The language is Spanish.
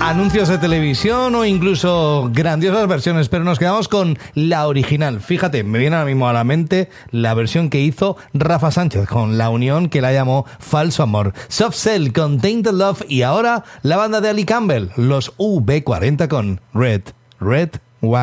anuncios de televisión o incluso grandiosas versiones, pero nos quedamos con la original. Fíjate, me viene ahora mismo a la mente la versión que hizo Rafa Sánchez con La Unión, que la llamó Falso Amor. Soft Cell con Tainted Love y ahora la banda de Ali Campbell, los UB40 con Red, Red